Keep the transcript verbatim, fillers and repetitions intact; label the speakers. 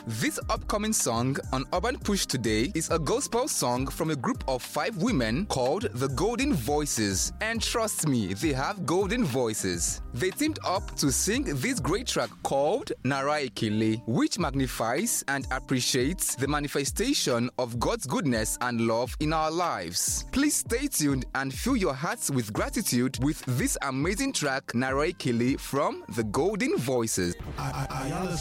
Speaker 1: This upcoming song on Urban Push today is a gospel song from a group of five women called the Golden Voices. And trust me, they have golden voices. They teamed up to sing this great track called Nara Ekele, which magnifies and appreciates the manifestation of God's goodness and love in our lives. Please stay tuned and fill your hearts with gratitude with this amazing track Nara Ekele from the Golden Voices.
Speaker 2: I, I, I